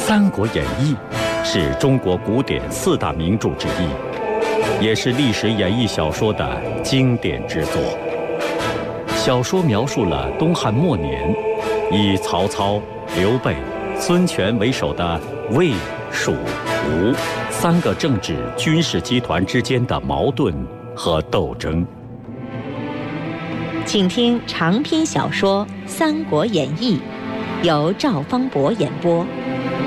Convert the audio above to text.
三国演义》是中国古典4大名著之一，也是历史演义小说的经典之作。小说描述了东汉末年，以曹操、刘备、孙权为首的魏、蜀、吴3个政治军事集团之间的矛盾和斗争。 请听长篇小说《三国演义》，由赵方博演播。